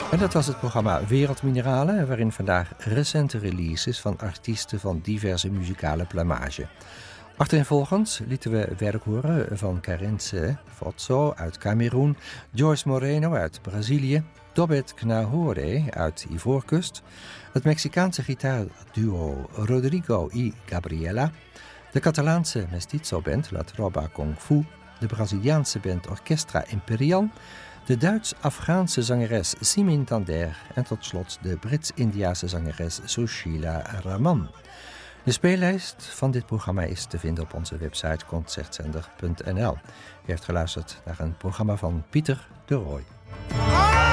En dat was het programma Wereldmineralen, waarin vandaag recente releases van artiesten van diverse muzikale plumage. Achtereenvolgens lieten we werk horen van Karense Fotso uit Cameroen, Joyce Moreno uit Brazilië, Dobet Knahore uit Ivoorkust, het Mexicaanse gitaarduo Rodrigo y Gabriela, de Catalaanse mestizo-band La Tropa Kung Fu, de Braziliaanse band Orchestra Imperial, de Duits-Afghaanse zangeres Simin Tander en tot slot de Brits-Indiase zangeres Sushila Raman. De speellijst van dit programma is te vinden op onze website concertzender.nl. U heeft geluisterd naar een programma van Pieter de Rooij.